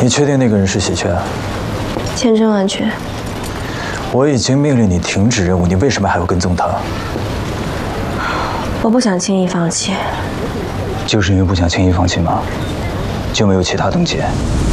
你确定那个人是喜鹊？ 千真万确。 我已经命令你停止任务，你为什么还要跟踪他？ 我不想轻易放弃。 就是因为不想轻易放弃吗？就没有其他动机？